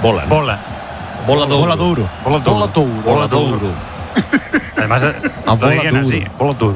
Bola. Bola. Bola duro. Bola duro. Además, lo dirían así. Bola duro.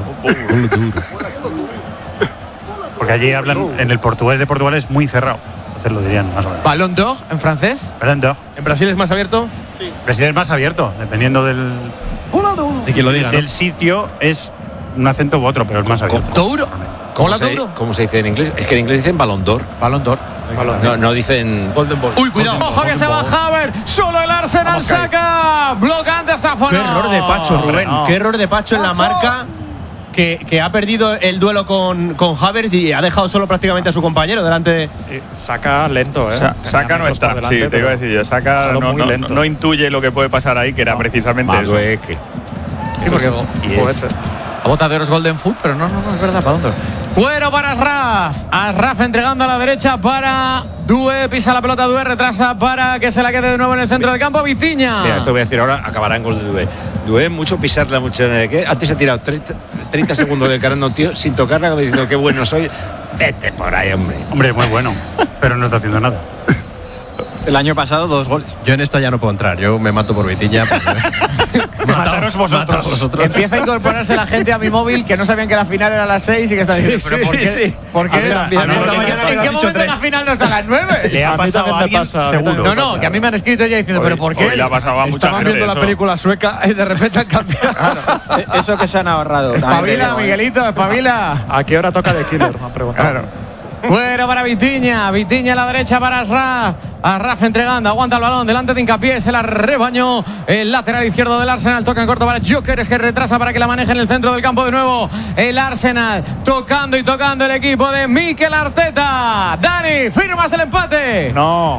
Porque allí hablan, en el portugués de Portugal es muy cerrado. Entonces lo dirían más o menos. Ballon d'Or en francés. Ballon d'Or. ¿En Brasil es más abierto? Sí. Brasil es más abierto, dependiendo del quien lo diga, del sitio, es un acento u otro, pero es más abierto. Douro. ¿Cómo se dice en inglés? Es que en inglés dicen Ballon d'Or. Ballon d'Or. No dicen Golden Ball. Uy, cuidado. Ojo que se va Havertz. Solo el Arsenal saca. Bloqueante a Safona. Qué error de Pacho, Rubén. No. Qué error de Pacho en la marca. Que ha perdido el duelo con Havertz y ha dejado solo prácticamente a su compañero delante de... Saca lento, Saca no está, sí, te iba a decir yo. Saca no intuye lo que puede pasar ahí, que era precisamente eso. Sí, porque A bota de Euros Golden Foot, pero no es verdad, Ballon d'Or. Cuero para Asraf. Asraf entregando a la derecha para Doué. Pisa la pelota Doué, retrasa para que se la quede de nuevo en el centro del campo. Vitinha. Mira, esto voy a decir ahora, acabará en gol de Doué. Doué, mucho pisarla, mucho. ¿Qué? Antes ha tirado 30 segundos del carril, tío, sin tocarla, como diciendo qué bueno soy. Vete por ahí, hombre. Hombre, muy bueno, pero no está haciendo nada. El año pasado 2 goles. Yo en esta ya no puedo entrar. Yo me mato por Vitinha. Mataros vosotros. Empieza a incorporarse la gente a mi móvil que no sabían que la final era a las 6 y que están diciendo, pero ¿por qué? Sí. ¿Por qué? A mí ¿En qué momento la final no es a las 9? Le ha pasado a alguien seguro. No, que a mí me han escrito ya diciendo, pero ¿por qué? Hoy le ha pasado a mucha Estaban gente viendo la eso. película sueca y de repente han cambiado. Eso que se han ahorrado. Espabila, Miguelito, espabila. ¿A qué hora toca de Killer? Me han preguntado. Bueno para Vitinha. Vitinha a la derecha para Asraf. Asraf entregando, aguanta el balón delante de Hincapié, se la rebañó el lateral izquierdo del Arsenal. Toca en corto para Gyökeres, que retrasa para que la maneje en el centro del campo de nuevo. El Arsenal tocando el equipo de Mikel Arteta. Dani, ¿firmas el empate? No.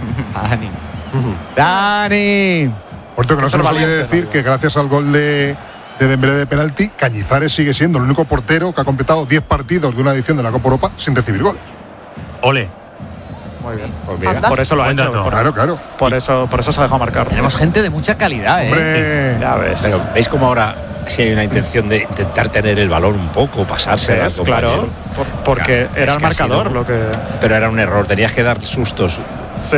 Dani. Por cierto, que no se nos olvide decir que gracias al gol de Dembélé de penalti, Cañizares sigue siendo el único portero que ha completado 10 partidos de una edición de la Copa Europa sin recibir goles. Ole. Muy bien. Pues mira, Por eso lo ha Buen hecho. dato. Claro. Por eso se ha dejado marcar. Tenemos gente de mucha calidad, Hombre. Ya ves. pero ¿veis cómo ahora si hay una intención de intentar tener el balón un poco, pasarse al compañero? Claro, porque Claro, era es el que así marcador no. lo que... Pero era un error, tenías que dar sustos. Sí.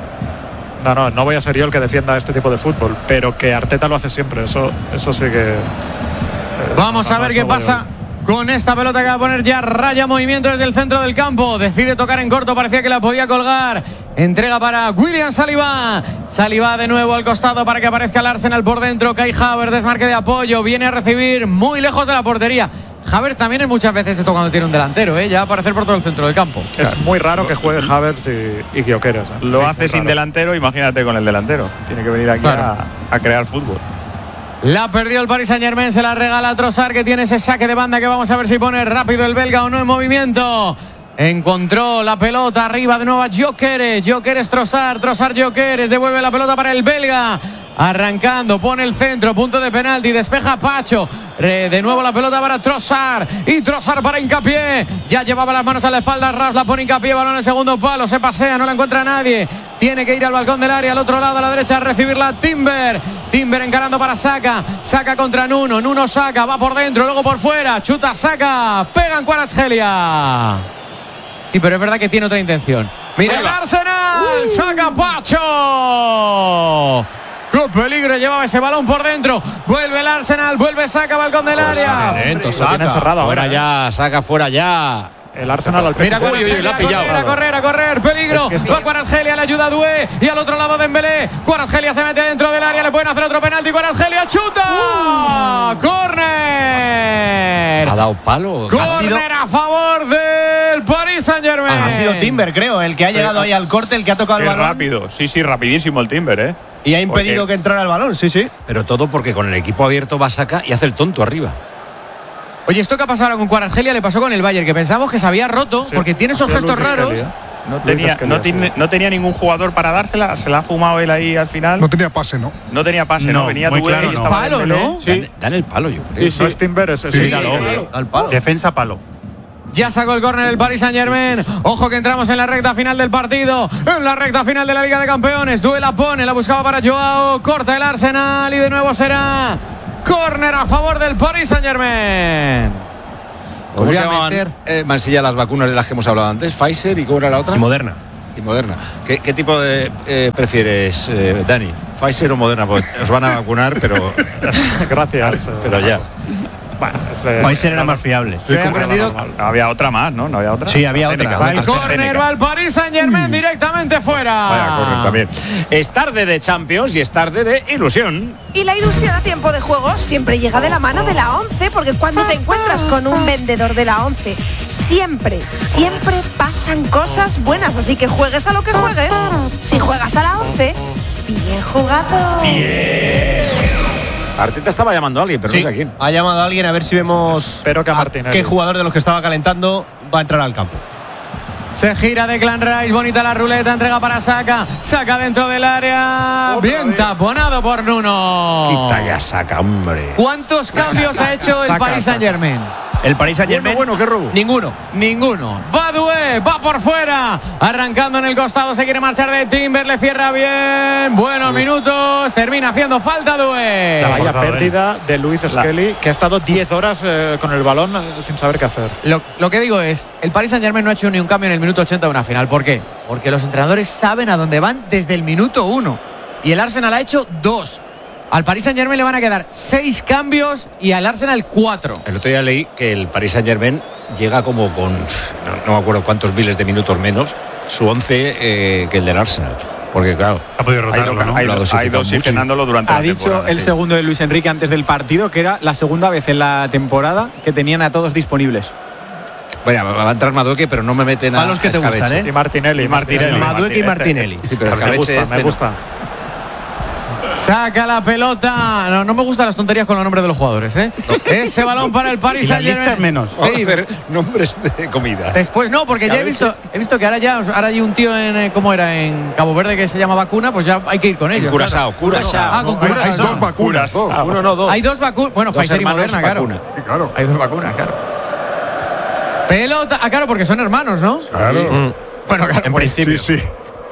No voy a ser yo el que defienda este tipo de fútbol, pero que Arteta lo hace siempre, eso sí que... Vamos a ver qué pasa con esta pelota que va a poner ya raya movimiento desde el centro del campo. Decide tocar en corto, parecía que la podía colgar. Entrega para William Saliba. Saliba de nuevo al costado para que aparezca el Arsenal por dentro. Kai Havertz, desmarque de apoyo, viene a recibir muy lejos de la portería. Havertz también es muchas veces esto cuando tiene un delantero, ya va a aparecer por todo el centro del campo. Es muy raro que juegue Havertz y Gyökeres. Lo hace sin delantero, imagínate con el delantero. Tiene que venir aquí a crear fútbol. La perdió el Paris Saint-Germain, se la regala a Trossard, que tiene ese saque de banda que vamos a ver si pone rápido el belga o no en movimiento. Encontró la pelota arriba de nuevo a Gyökeres, Trossard, Gyökeres, devuelve la pelota para el belga. Arrancando, pone el centro, punto de penalti, despeja Pacho. De nuevo la pelota para Trossard. Y Trossard para Hincapié. Ya llevaba las manos a la espalda, Ras la pone Hincapié, balón en el segundo palo, se pasea, no la encuentra nadie. Tiene que ir al balcón del área, al otro lado a la derecha a recibirla Timber encarando para Saka contra Nuno Saka, va por dentro, luego por fuera, chuta Saka, pega en Kvaratskhelia. Sí, pero es verdad que tiene otra intención. Mira el Arsenal, Saka Pacho. ¡Qué peligro! Llevaba ese balón por dentro. Vuelve el Arsenal, vuelve Saka, balcón del área. Tiene encerrado Fuera ahora, ya, Saka fuera ya. El Arsenal al Mira, PSG. a correr, peligro. Va Kvaratskhelia, le ayuda a Doué. Y al otro lado Dembélé. Kvaratskhelia se mete dentro del área, le pueden hacer otro penalti. Kvaratskhelia chuta. ¡Córner! ¿Ha dado palo? ¡Córner a favor del Paris Saint-Germain! Ha sido Timber, creo, el que ha llegado ahí al corte, el que ha tocado el balón. Rápido, sí, rapidísimo el Timber, Y ha impedido que entrara el balón, sí. Pero todo porque con el equipo abierto va Saka y hace el tonto arriba. Oye, esto que ha pasado con Kvaratskhelia le pasó con el Bayern, que pensamos que se había roto, porque tiene esos gestos raros. No tenía ningún jugador para dársela, se la ha fumado él ahí al final. No tenía pase, ¿no? No tenía pase, No, venía muy Doué, claro, Es no. palo, Dembélé. ¿no? Sí. Dan el palo, yo creo. No es Timber, es Al palo. Defensa palo. Ya sacó el córner el Paris Saint-Germain. Ojo que entramos en la recta final del partido. En la recta final de la Liga de Campeones. Doué la pone, la buscaba para Joao. Corta el Arsenal y de nuevo será córner a favor del Paris Saint-Germain. ¿Cómo se Volvió a llamaban, meter. Mansilla, las vacunas de las que hemos hablado antes? Pfizer y ¿cómo era la otra? Y Moderna. y Moderna. ¿Qué tipo de prefieres, Dani? ¿Pfizer o Moderna? Pues os van a vacunar, pero... Gracias. Pero ya. Bueno, Pfizer era más fiable. He aprendido. No había otra más, ¿no? No había otra. Sí, había otra. Va el córner, va el Paris Saint-Germain directamente fuera. Vaya, córner también. Es tarde de Champions y es tarde de ilusión. Y la ilusión a tiempo de juego siempre llega de la mano de la 11, porque cuando te encuentras con un vendedor de la 11, siempre pasan cosas buenas. Así que juegues a lo que juegues. Si juegas a la 11, bien jugado. Arteta estaba llamando a alguien, pero no sé a quién. Ha llamado a alguien, a ver si vemos. Espero que a Martínez. ¿Qué jugador de los que estaba calentando va a entrar al campo? Se gira Declan Rice, bonita la ruleta, entrega para Saka, Saka dentro del área, bien taponado por Nuno. Quita ya Saka, hombre. ¿Cuántos cambios ha hecho el Paris Saint-Germain? El Paris Saint-Germain. Bueno, qué robo. Ninguno. Badoué va por fuera. Arrancando en el costado. Se quiere marchar de Timber. Le cierra bien. Buenos minutos. Termina haciendo falta Doué. La vaya pérdida de Luis Skelly, que ha estado 10 horas con el balón sin saber qué hacer. Lo que digo es, el Paris Saint-Germain no ha hecho ni un cambio en el minuto 80 de una final. ¿Por qué? Porque los entrenadores saben a dónde van desde el minuto 1. Y el Arsenal ha hecho 2. Al Paris Saint-Germain le van a quedar 6 cambios y al Arsenal 4. El otro día leí que el Paris Saint-Germain llega como con, no me acuerdo cuántos miles de minutos menos, su 11 que el del Arsenal. Porque claro, ha podido rotarlo, ¿no? Ha ido oxigenándolo durante la temporada. Ha dicho el segundo de Luis Enrique antes del partido que era la segunda vez en la temporada que tenían a todos disponibles. Vaya, va a entrar Madueque, pero no me meten a los que te gustan, ¿eh? Y Martinelli. Madueque y Martinelli. Sí, pero me gusta. Saca la pelota. No me gustan las tonterías con los nombres de los jugadores, ¿eh? Ese balón para el Paris Saint-Germain. menos. Sí, nombres de comida. Después no, porque ya he visto que ahora hay un tío en ¿cómo era? En Cabo Verde que se llama Vacuna, pues ya hay que ir con ellos. Curazao. Ah, con Curazao. Hay 2 vacunas. Uno, no, 2. Hay 2 vacunas. Bueno, Pfizer y Moderna, claro. Sí, claro. Hay 2 vacunas, claro. Pelota. Ah, claro, porque son hermanos, ¿no? Claro. Bueno, claro. En principio. Sí.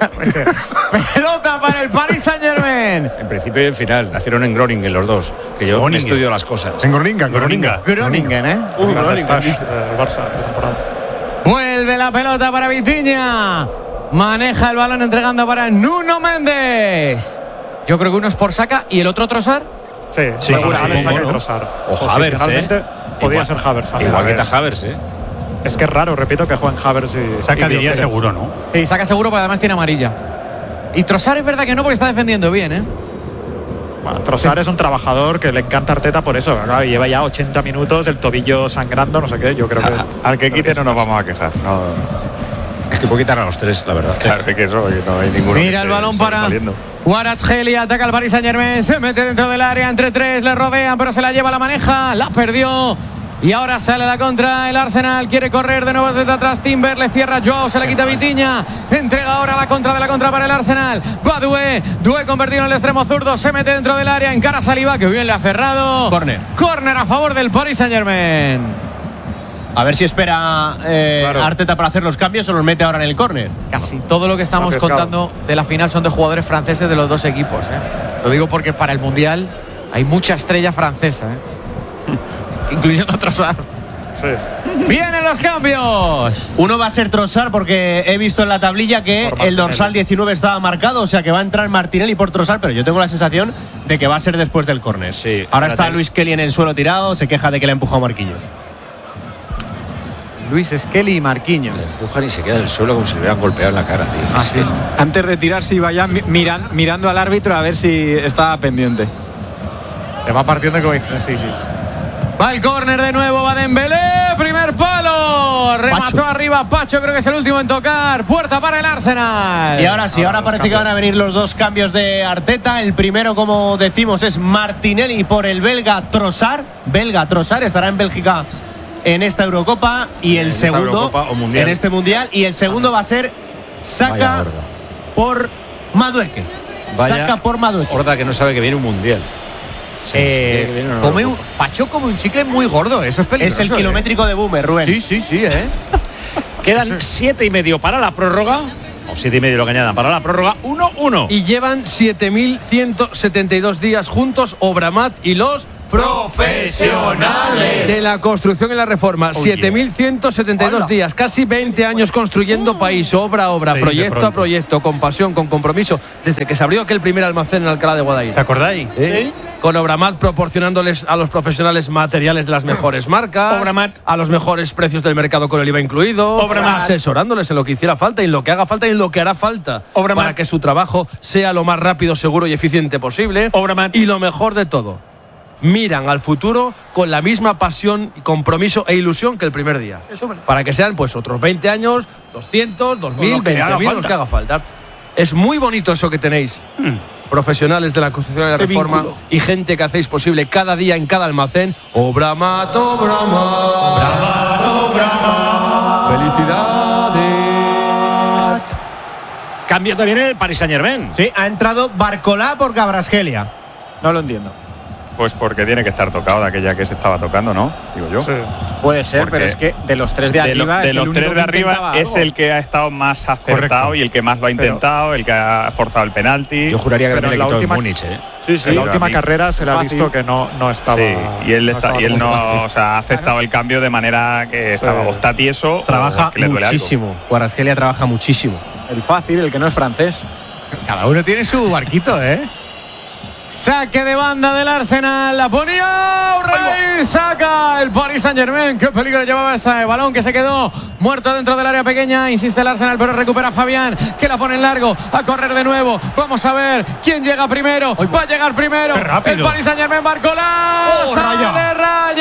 Pelota para el Paris Saint-Germain. En principio y en final. Nacieron en Groningen los dos. Que yo me estudio las cosas. En Groningen. Groningen, ¿eh? El Barça de temporada. Vuelve la pelota para Vitinha. Maneja el balón entregando para Nuno Méndez. Yo creo que uno es por Saka y el otro Trossard. Sí, seguramente Trossard. O Havertz, podría ser Havertz. Igual que está Havertz, ¿eh? Es que es raro, repito, que jueguen Havertz y Saka y diría Gyökeres. seguro, ¿no? Sí, Saka seguro, pero además tiene amarilla. Y Trossard es verdad que no, porque está defendiendo bien, ¿eh? Bueno, Trossard es un trabajador que le encanta a Arteta por eso. Claro, lleva ya 80 minutos, el tobillo sangrando, no sé qué. Yo creo que al que quite no nos vamos a quejar. No. Es que puedo quitar a los 3, la verdad. Claro, que eso, que no hay ninguno. Mira el balón para Kvaratskhelia, ataca al Paris Saint-Germain, se mete dentro del área, entre 3, le rodean, pero se la lleva, la maneja, la perdió. Y ahora sale la contra el Arsenal, quiere correr de nuevo desde atrás Timber, le cierra Joao, se la quita Vitinha, entrega ahora la contra de la contra para el Arsenal, va Doué convertido en el extremo zurdo, se mete dentro del área, encara Saliba, que bien le ha cerrado. Córner a favor del Paris Saint-Germain. A ver si espera Arteta para hacer los cambios o los mete ahora en el córner. Casi todo lo que estamos contando de la final son de jugadores franceses de los dos equipos, ¿eh? Lo digo porque para el Mundial hay mucha estrella francesa, ¿eh? Incluyendo a Trossard. Sí. ¡Vienen los cambios! Uno va a ser Trossard porque he visto en la tablilla que el dorsal 19 estaba marcado, o sea que va a entrar Martinelli por Trossard, pero yo tengo la sensación de que va a ser después del córner. Sí, ahora está Luis Kelly en el suelo tirado, se queja de que le ha empujado Marquinhos. Luis Skelly y Marquinhos. Le empujan y se queda en el suelo como si le hubieran golpeado en la cara, tío. Sí. Antes de tirarse iba ya mirando al árbitro a ver si está pendiente. Se va partiendo como... Sí. Va el córner de nuevo, va Dembélé, primer palo, remató arriba Pacho, creo que es el último en tocar, puerta para el Arsenal. Y ahora sí, ahora parece que van a venir los dos cambios de Arteta. El primero, como decimos, es Martinelli por el belga Trossard. Estará en Bélgica en esta Eurocopa y el segundo en este Mundial. Y el segundo va a ser Saka por Madueke. Saka por Madueke. Horda que no sabe que viene un Mundial. Pacho come un chicle muy gordo, eso es peligroso. Es el kilométrico de Boomer, Rubén. Sí, Quedan 7,5 para la prórroga. O 7,5 lo que añadan para la prórroga. 1-1. Y llevan 7.172 días juntos Obramat y los profesionales de la construcción y la reforma. 7.172 días, casi 20 años construyendo país, obra a obra, proyecto a proyecto, con pasión, con compromiso, desde que se abrió aquel primer almacén en Alcalá de Guadaira. ¿Te acordáis? ¿Sí? Con Obramat proporcionándoles a los profesionales materiales de las mejores marcas, Obramat, a los mejores precios del mercado con el IVA incluido, Obramat, asesorándoles en lo que hiciera falta y en lo que haga falta y en lo que hará falta, Obramat, para que su trabajo sea lo más rápido, seguro y eficiente posible. Obramat. Y lo mejor de todo, miran al futuro con la misma pasión, compromiso e ilusión que el primer día. Para que sean pues otros 20 años, 200, 2000, 20.000, los que haga falta. Es muy bonito eso que tenéis. Profesionales de la construcción y la reforma y gente que hacéis posible cada día en cada almacén. Obramat, Obramat. Felicidades. Cambio también en el Paris Saint-Germain. Sí, ha entrado Barcolá por Kvaratskhelia. No lo entiendo. Pues porque tiene que estar tocado de aquella que se estaba tocando, ¿no? Digo yo. Sí. Puede ser, Porque pero es que de los tres de arriba de los tres de arriba es el que ha estado más acertado. Correcto. Y el que más lo ha intentado, el que ha forzado el penalti. Yo juraría que Pero también le en la quitó el última- Múnich, ¿eh? En la última carrera se le ha Fácil. visto que no estaba. Sí, y él no, fácil. o sea, ha aceptado el cambio de manera que estaba o está tieso, Trabaja o que le duele muchísimo. Kvaratskhelia trabaja muchísimo. El fácil, el que no es francés. Cada uno tiene su barquito, ¿eh? Saque de banda del Arsenal, la ponía Rey, saca el Paris Saint-Germain. Qué peligro llevaba ese balón que se quedó muerto dentro del área pequeña. Insiste el Arsenal, pero recupera Fabián, que la pone en largo, a correr de nuevo. Vamos a ver quién llega primero. Va a llegar primero el Paris Saint-Germain. Barcolá, sale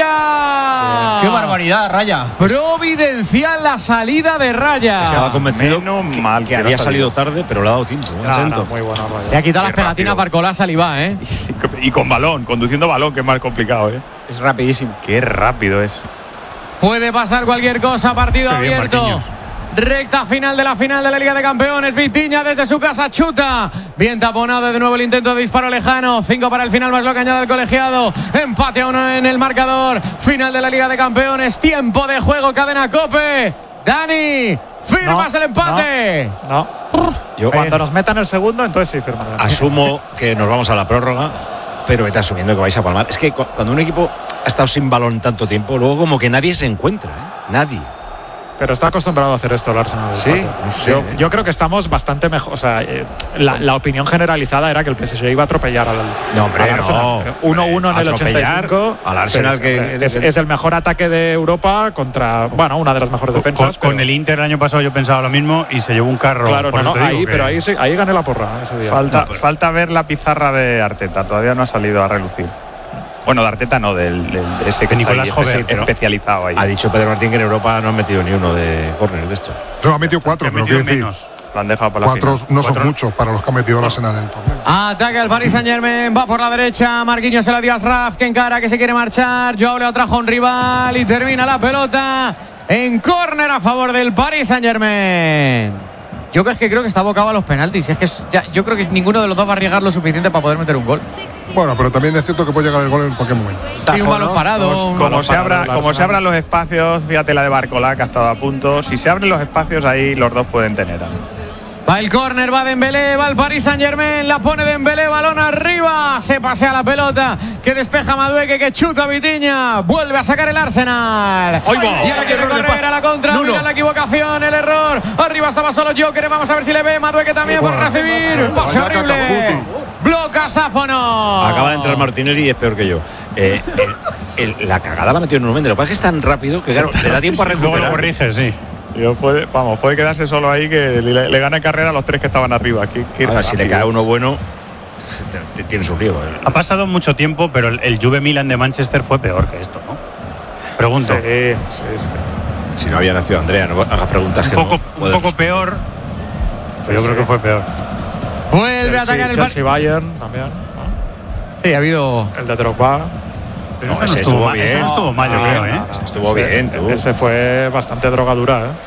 Raya. ¡Qué barbaridad, Raya! Providencial la salida de Raya. Estaba convencido Menos mal que había salido tarde, pero le ha dado tiempo. Muy buena Raya. Le ha quitado las Qué pegatinas rápido. Barcolá, Salivá, ¿eh? Y con balón, conduciendo balón, que es más complicado, ¿eh? Es rapidísimo. Qué rápido es. Puede pasar cualquier cosa, partido Qué bien, abierto. Marquinhos. Recta final de la Liga de Campeones. Vitinha desde su casa chuta. Bien taponado de nuevo el intento de disparo lejano. 5 para el final, más lo que añade el colegiado. Empate a 1 en el marcador. Final de la Liga de Campeones. Tiempo de juego, cadena COPE. Dani, firmas el empate. No. Yo Cuando nos metan el segundo, entonces sí firmarán. asumo que nos vamos a la prórroga, pero vete asumiendo que vais a palmar. Es que cuando un equipo ha estado sin balón tanto tiempo, luego como que nadie se encuentra, ¿eh? Nadie. Pero está acostumbrado a hacer esto el Arsenal. Sí, Paco. no sé, yo creo que estamos bastante mejor. O sea, la opinión generalizada era que el PSG iba a atropellar al No, hombre, al Arsenal. no. 1-1 en el Atropellar 85. al Arsenal, que es el mejor ataque de Europa contra, bueno, una de las mejores defensas. Con pero- el Inter el año pasado yo pensaba lo mismo y se llevó un carro. Claro, Por no, eso no, te digo ahí, que- pero ahí, sí, ahí gané la porra ese día. Falta ver la pizarra de Arteta, todavía no ha salido a relucir. Bueno, de Arteta no, de ese que está Nicolás ahí, Jover, pero- especializado ahí. Ha dicho Pedro Martín que en Europa no han metido ni uno de córner de esto. No, ha metido 4, Ha pero metido quiero decir, menos. Lo han dejado para la 4 final. no son muchos para los que ha metido el Arsenal en el torneo. Ataca el Paris Saint-Germain, va por la derecha. Marquinhos se la dio a Ashraf, que encara, que se quiere marchar. Joao le trajo a un rival y termina la pelota en córner a favor del Paris Saint-Germain. Yo creo que está abocado a los penaltis. Es que yo creo que ninguno de los dos va a arriesgar lo suficiente para poder meter un gol. Bueno, pero también es cierto que puede llegar el gol en cualquier momento. Y un balón parado. Como se abran los espacios, fíjate la de Barcolá que ha estado a punto. Si se abren los espacios ahí los dos pueden tener. Va el córner, va Dembélé, va el Paris Saint-Germain, la pone Dembélé, balón arriba, se pasea la pelota, que despeja Madueque, que chuta Vitinha, vuelve a sacar el Arsenal. Y ahora quiere correr a la contra, mira la equivocación, el error, arriba estaba solo Joker, vamos a ver si le ve, Madueque también por recibir, pase horrible, bloca Sáfono. Acaba de entrar Martinelli y es peor que yo. La cagada la metió en un momento, lo que pasa es que es tan rápido que claro, le da tiempo a Luego lo recuperar. corrige, sí. Puede quedarse solo ahí que le gana en carrera a los tres que estaban arriba. Ahora, si le cae uno bueno, tiene su riesgo. Ha pasado mucho tiempo, pero el Juve Milan de Manchester fue peor que esto, ¿no? Pregunto. Sí. Si no había nacido Andrea, no hagas preguntas Un que poco, no un puedes. poco peor, pero yo creo que fue peor. Vuelve a atacar el Chelsea Bayern también. Sí, ha habido. El de Drogba. Pero No, ese ese estuvo estuvo mal, bien. ese no estuvo mal, yo creo, ¿eh? Estuvo bien, tú. Ese fue bastante drogadura, ¿eh?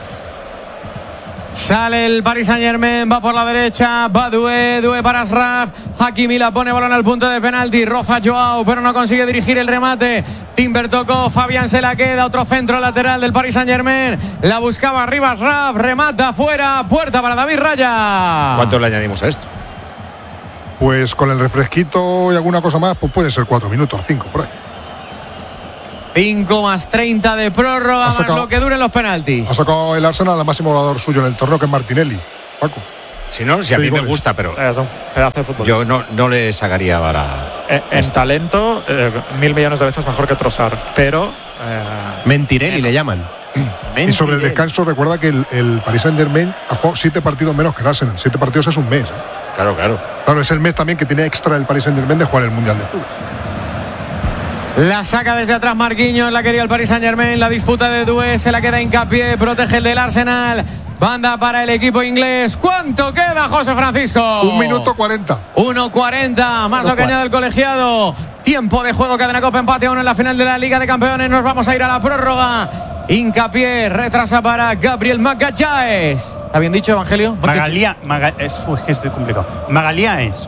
Sale el Paris Saint-Germain, va por la derecha, va Doué para Ashraf, Hakimi la pone balón al punto de penalti, roza Joao, pero no consigue dirigir el remate. Timber tocó, Fabián se la queda, otro centro lateral del Paris Saint-Germain, la buscaba arriba Ashraf, remata afuera, puerta para David Raya. ¿Cuánto le añadimos a esto? Pues con el refresquito y alguna cosa más, pues puede ser 4 minutos, 5 por ahí. 5 más 30 de prórroga, más lo que duren los penaltis. Ha sacado el Arsenal al máximo goleador suyo en el torneo, que es Martinelli. Paco. Si no, si a mí me gusta, pero es un pedazo de fútbol. yo no le sacaría para... En talento, 1.000 millones de veces mejor que Trossard, pero... Mentirelli le llaman. Y sobre el descanso, recuerda que el Paris Saint-Germain ha jugado 7 partidos menos que el Arsenal. 7 partidos es un mes. Claro. Claro, es el mes también que tiene extra el Paris Saint-Germain de jugar el Mundial de Clubes. La saca desde atrás Marquinhos, la quería el Paris Saint-Germain, la disputa de Doué, se la queda Hincapié, protege el del Arsenal. Banda para el equipo inglés. ¿Cuánto queda, José Francisco? 1 minuto 40. 1:40, más lo que añade el colegiado. Tiempo de juego, cadena Copa, empate a 1 en la final de la Liga de Campeones. Nos vamos a ir a la prórroga. Hincapié, retrasa para Gabriel Magalhães. ¿Está bien dicho, Evangelio? Magalhães. Es que es complicado. Magalhães.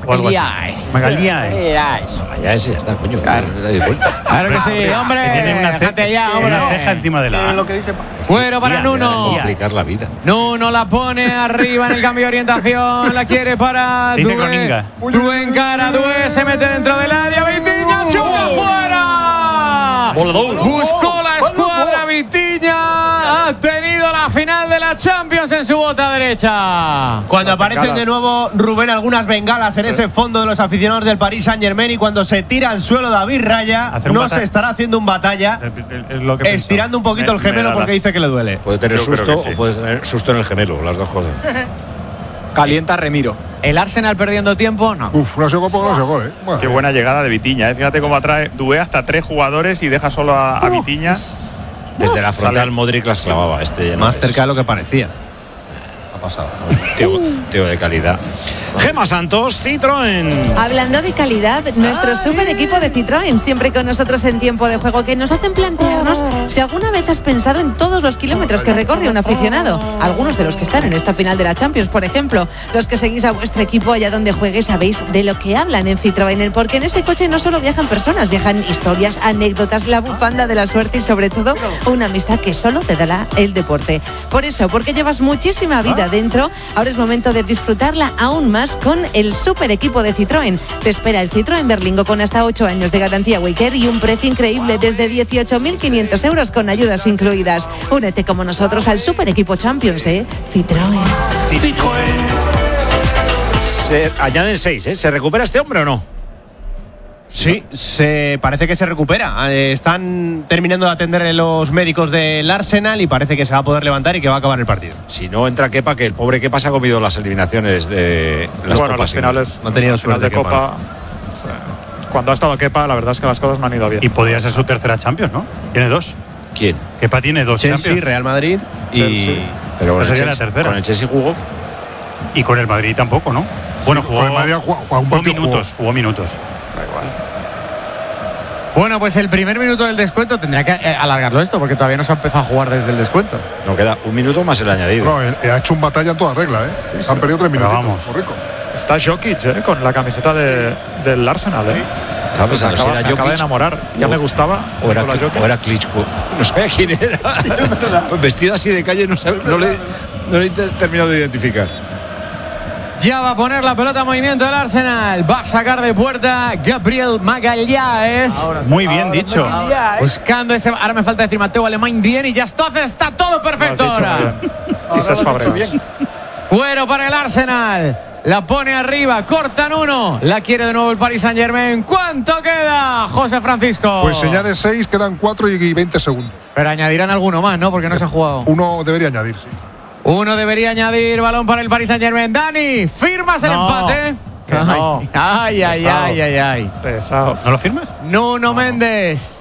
Magalhães, ya está, coño. Claro que sí, hombre. Tiene una ceja encima de la... Fuera para Nuno. Complicar la vida. Nuno la pone arriba en el cambio de orientación. La quiere para Doué. Doué encara, Doué se mete dentro del área. Vitinha, chuta fuera. Buscó la escuadra Vitinha. Ha tenido la final de la Champions en su bota derecha. Cuando aparecen de nuevo, Rubén, algunas bengalas en ese fondo de los aficionados del Paris Saint-Germain, y cuando se tira al suelo David Raya, no se estará haciendo un batalla, estirando un poquito el gemelo porque dice que le duele. Puede tener susto o puede tener susto en el gemelo, las dos cosas. Calienta Remiro. El Arsenal perdiendo tiempo, no. No se gol, no se gol, Bueno. Qué buena llegada de Vitinha, Fíjate cómo atrae Doué hasta 3 jugadores y deja solo a Vitinha. Desde la frontal Modric las clavaba. Más cerca de lo que parecía. Ha pasado. Tío de calidad. Gemma Santos, Citroën. Hablando de calidad, nuestro super equipo de Citroën, siempre con nosotros en tiempo de juego, que nos hacen plantearnos si alguna vez has pensado en todos los kilómetros que recorre un aficionado. Algunos de los que están en esta final de la Champions, por ejemplo. Los que seguís a vuestro equipo allá donde juegue sabéis de lo que hablan en Citroën, porque en ese coche no solo viajan personas, viajan historias, anécdotas, la bufanda de la suerte y sobre todo una amistad que solo te dará el deporte. Por eso, porque llevas muchísima vida dentro, ahora es momento de disfrutarla aún más con el super equipo de Citroën. Te espera el Citroën Berlingo con hasta 8 años de garantía Waycare y un precio increíble desde 18.500 euros con ayudas incluidas. Únete como nosotros al super equipo Champions de Citroën. Se añaden 6, ¿Se recupera este hombre o no? Sí, parece que se recupera. Están terminando de atender los médicos del Arsenal y parece que se va a poder levantar y que va a acabar el partido. Si no entra Kepa, que el pobre Kepa se ha comido las eliminaciones de las copas. Los finales, no ha tenido suerte de Copa. Cuando ha estado Kepa, la verdad es que las cosas no han ido bien. Y podría ser su tercera Champions, ¿no? Tiene 2. ¿Quién? Kepa tiene 2 Chelsea, Champions. Real Madrid y... Pero con sería el Chelsea, la tercera. Con el Chelsea jugó. Y con el Madrid tampoco, ¿no? Bueno, jugó, con el Madrid jugó minutos. Da igual. Bueno, pues el primer minuto del descuento tendría que alargarlo esto, porque todavía no se ha empezado a jugar desde el descuento. No queda 1 minuto más el añadido. No, ha hecho un batalla en toda regla, Sí. Han perdido 3 minutos. Vamos. Muy rico. Está Jokic, con la camiseta del Arsenal, Estaba pensando si era me acaba de Jokic enamorar. Ya me gustaba. o era Klitschko. No sabía quién era. Pues vestido así de calle no le he terminado de identificar. Ya va a poner la pelota en movimiento el Arsenal. Va a sacar de puerta Gabriel Magalhães. Muy bien dicho. Buscando ese. Ahora me falta decir Mateo Alemán bien y ya está todo perfecto ahora. Quizás Fabregas. Cuero para el Arsenal. La pone arriba, cortan 1. La quiere de nuevo el Paris Saint-Germain. ¿Cuánto queda, José Francisco? Pues se añade 6, quedan 4 y 20 segundos. Pero añadirán alguno más, ¿no? Porque no se ha jugado. Uno debería añadir, sí. Uno debería añadir. Balón para el Paris Saint-Germain. Dani, ¿firmas el empate? No. Ay. Pesado. ¿No lo firmas? Nuno Méndez.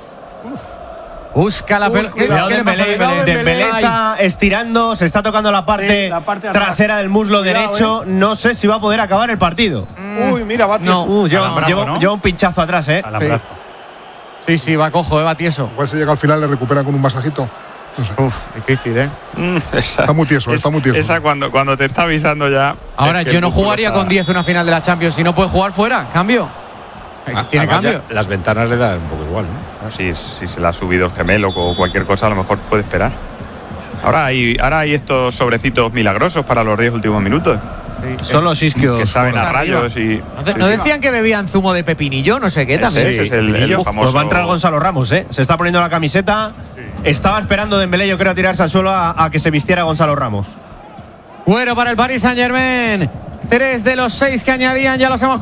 Busca la pelota. ¿Qué le pasa? Dembélé está estirando, se está tocando la parte trasera del muslo derecho. No sé si va a poder acabar el partido. Uy, mira, va No. Lleva un pinchazo atrás, Alambrazo. Sí, va cojo, va tieso. Igual si llega al final le recuperan con un masajito. No sé. Difícil, Está muy tieso, está muy tieso. Esa cuando te está avisando ya. Ahora, es que yo no el músculo jugaría está... con 10 una final de la Champions. Si no puede jugar fuera, cambio. Tiene Además, cambio. Las ventanas le dan un poco igual, ¿no? Si se le ha subido el gemelo o cualquier cosa, a lo mejor puede esperar. Ahora hay estos sobrecitos milagrosos para los 10 últimos minutos. Son los isquios. Que saben a Pues rayos y. ¿No decían que bebían zumo de pepinillo? No sé qué también. Ese es el famoso. Pues va a entrar Gonzalo Ramos, ¿eh? Se está poniendo la camiseta. Estaba esperando Dembélé, yo creo, a tirarse al suelo a que se vistiera Gonzalo Ramos. Cuero para el Paris Saint-Germain. 3 de los 6 que añadían ya los hemos